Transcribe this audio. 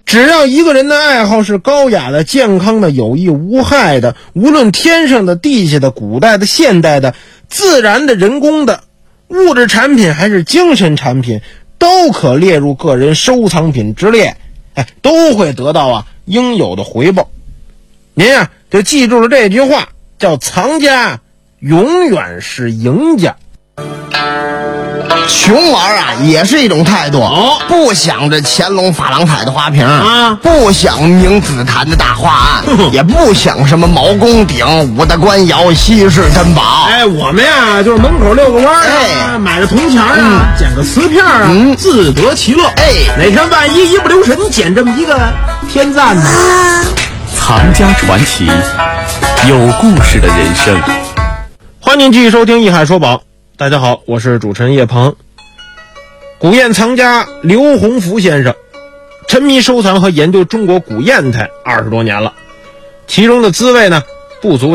只要一个人的爱好是高雅的、健康的、有益无害的，无论天上的、地下的、古代的、现代的、自然的、人工的、物质产品还是精神产品，都可列入个人收藏品之列，都会得到应有的回报。您就记住了这句话，叫藏家永远是赢家。 穷玩也是一种态度，不想着乾隆珐琅彩的花瓶不想明紫檀的大画案，也不想什么毛公鼎、五大官窑、稀世珍宝。 我们就是门口遛个弯买个铜钱捡个瓷片自得其乐。哪天万一一不留神你捡这么一个天赞呢？ 藏家传奇，有故事的人生。 欢迎继续收听一海说宝。大家好，我是主持人叶鹏。古砚藏家刘洪福先生沉迷收藏和研究中国古砚台20多年了，其中的滋味呢不足